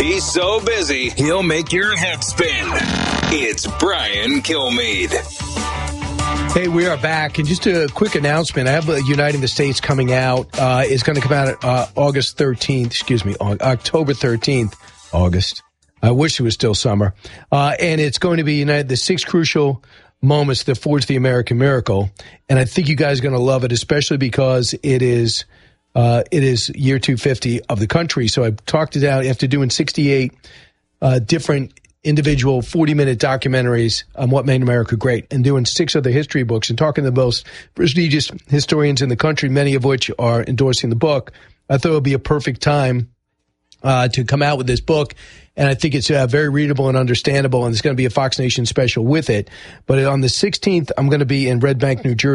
He's so busy, he'll make your head spin. It's Brian Kilmeade. Hey, we are back. And just a quick announcement. I have Uniting the States coming out. It's going to come out October 13th. August. I wish it was still summer. And it's going to be the 6 crucial moments that forged the American miracle. And I think you guys are going to love it, especially because it is year 250 of the country. So I talked it out after doing 68 different individual 40-minute documentaries on what made America great and doing 6 other history books and talking to the most prestigious historians in the country, many of which are endorsing the book. I thought it would be a perfect time to come out with this book. And I think it's very readable and understandable, and there's going to be a Fox Nation special with it. But on the 16th, I'm going to be in Red Bank, New Jersey.